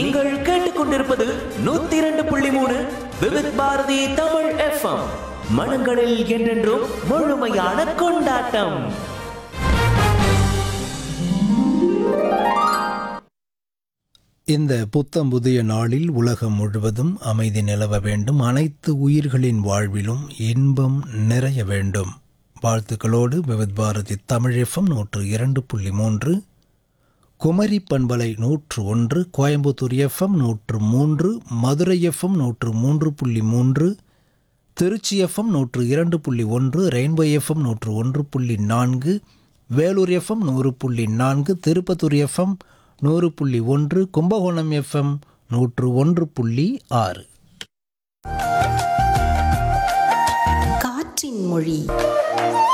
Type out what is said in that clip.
நீங்கள் கேட்டுக்கொண்டிருப்பது 102.3 விவித் பாரதி தமிழ் FM. மனங்களில் என்றென்றும் முழுமையான கொண்டாட்டம். இந்த புத்தம் புதிய நாளில் உலகம் முழுவதும் அமைதி நிலவ வேண்டும், அனைத்து உயிர்களின் வாழ்விலும் இன்பம் நிறைய வேண்டும். வாழ்த்துக்களோடு விவித் பாரதி தமிழ் FM 102.3, குமரி பண்பலை 101, Coimbatore FM 103, Madurai FM 103.3, Trichy FM 102.1, rainbow FM 101.4, Vellore FM 100.4, Tirupattur FM 100.1, Kumbakonam FM 101.6. காற்றின் மொழி